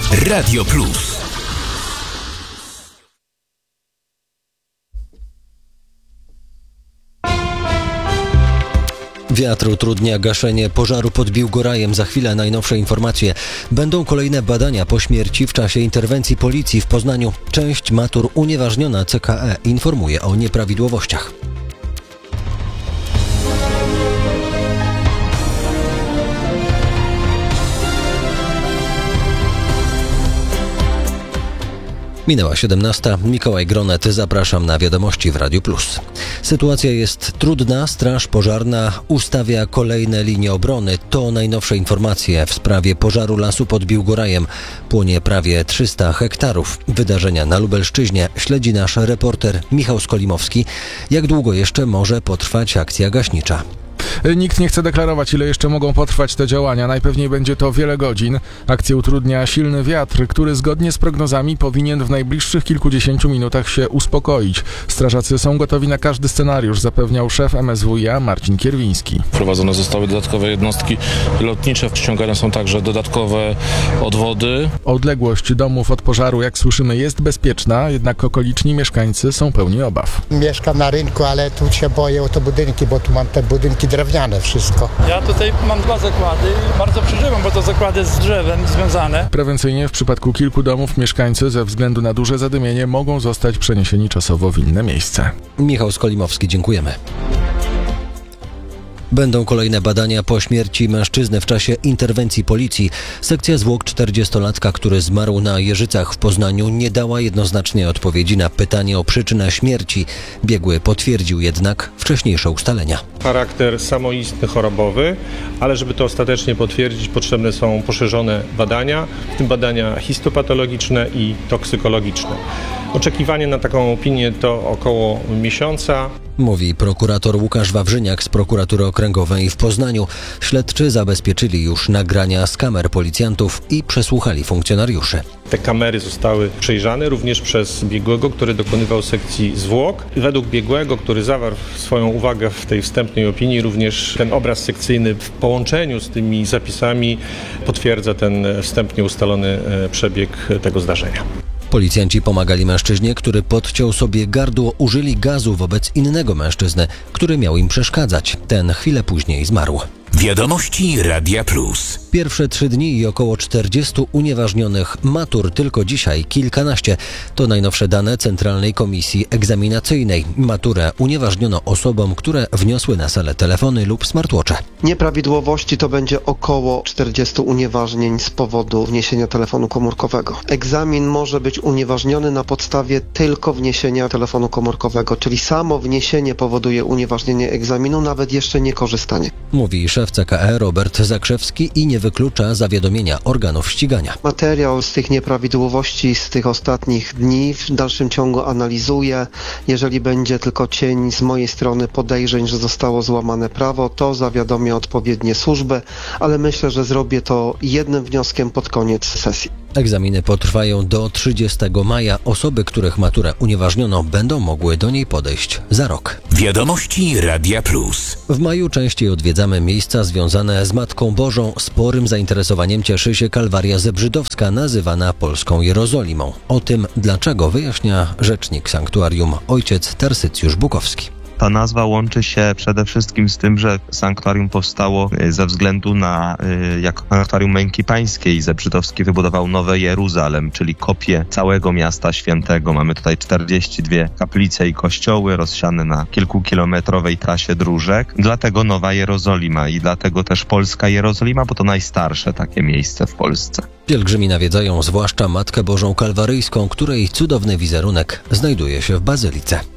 Radio Plus. Wiatr utrudnia gaszenie pożaru pod Biłgorajem. Za chwilę najnowsze informacje. Będą kolejne badania po śmierci w czasie interwencji policji w Poznaniu. Część matur unieważniona. CKE informuje o nieprawidłowościach. Minęła 17. Mikołaj Gronet, zapraszam na wiadomości w Radiu Plus. Sytuacja jest trudna, straż pożarna ustawia kolejne linie obrony. To najnowsze informacje w sprawie pożaru lasu pod Biłgorajem. Płonie prawie 300 hektarów. Wydarzenia na Lubelszczyźnie śledzi nasz reporter Michał Skolimowski. Jak długo jeszcze może potrwać akcja gaśnicza? Nikt nie chce deklarować, ile jeszcze mogą potrwać te działania. Najpewniej będzie to wiele godzin. Akcję utrudnia silny wiatr, który zgodnie z prognozami powinien w najbliższych kilkudziesięciu minutach się uspokoić. Strażacy są gotowi na każdy scenariusz, zapewniał szef MSWiA Marcin Kierwiński. Wprowadzone zostały dodatkowe jednostki lotnicze, ściągane są także dodatkowe odwody. Odległość domów od pożaru, jak słyszymy, jest bezpieczna, jednak okoliczni mieszkańcy są pełni obaw. Mieszkam na rynku, ale tu się boję o te budynki, bo tu mam te budynki drewniane wszystko. Ja tutaj mam 2 zakłady i bardzo przeżywam, bo to zakłady z drzewem związane. Prewencyjnie w przypadku kilku domów mieszkańcy ze względu na duże zadymienie mogą zostać przeniesieni czasowo w inne miejsce. Michał Skolimowski, dziękujemy. Będą kolejne badania po śmierci mężczyzny w czasie interwencji policji. Sekcja zwłok 40-latka, który zmarł na Jeżycach w Poznaniu, nie dała jednoznacznej odpowiedzi na pytanie o przyczynę śmierci. Biegły potwierdził jednak wcześniejsze ustalenia. Charakter samoistny, chorobowy, ale żeby to ostatecznie potwierdzić, potrzebne są poszerzone badania, w tym badania histopatologiczne i toksykologiczne. Oczekiwanie na taką opinię to około miesiąca. Mówi prokurator Łukasz Wawrzyniak z prokuratury okręgowej w Poznaniu. Śledczy zabezpieczyli już nagrania z kamer policjantów i przesłuchali funkcjonariuszy. Te kamery zostały przejrzane również przez biegłego, który dokonywał sekcji zwłok. Według biegłego, który zawarł swoją uwagę w tej wstępnej opinii, również ten obraz sekcyjny w połączeniu z tymi zapisami potwierdza ten wstępnie ustalony przebieg tego zdarzenia. Policjanci pomagali mężczyźnie, który podciął sobie gardło, użyli gazu wobec innego mężczyzny, który miał im przeszkadzać. Ten chwilę później zmarł. Wiadomości Radia Plus. Pierwsze 3 dni i około 40 unieważnionych matur, tylko dzisiaj kilkanaście. To najnowsze dane Centralnej Komisji Egzaminacyjnej. Maturę unieważniono osobom, które wniosły na salę telefony lub smartwatche. Nieprawidłowości to będzie około 40 unieważnień z powodu wniesienia telefonu komórkowego. Egzamin może być unieważniony na podstawie tylko wniesienia telefonu komórkowego, czyli samo wniesienie powoduje unieważnienie egzaminu, nawet jeszcze nie korzystanie. Mówi szef CKE Robert Zakrzewski i nie wyklucza zawiadomienia organów ścigania. Materiał z tych nieprawidłowości z tych ostatnich dni w dalszym ciągu analizuję. Jeżeli będzie tylko cień z mojej strony podejrzeń, że zostało złamane prawo, to zawiadomię odpowiednie służby, ale myślę, że zrobię to jednym wnioskiem pod koniec sesji. Egzaminy potrwają do 30 maja. Osoby, których maturę unieważniono, będą mogły do niej podejść za rok. Wiadomości Radia Plus. W maju częściej odwiedzamy miejsca związane z Matką Bożą. Sporym zainteresowaniem cieszy się Kalwaria Zebrzydowska, nazywana polską Jerozolimą. O tym, dlaczego, wyjaśnia rzecznik sanktuarium ojciec Tarsycjusz Bukowski. Ta nazwa łączy się przede wszystkim z tym, że sanktuarium powstało ze względu na, jako sanktuarium Męki Pańskiej. Zebrzydowski wybudował Nowe Jeruzalem, czyli kopię całego miasta świętego. Mamy tutaj 42 kaplice i kościoły rozsiane na kilkukilometrowej trasie dróżek. Dlatego Nowa Jerozolima i dlatego też Polska Jerozolima, bo to najstarsze takie miejsce w Polsce. Pielgrzymi nawiedzają zwłaszcza Matkę Bożą Kalwaryjską, której cudowny wizerunek znajduje się w bazylice.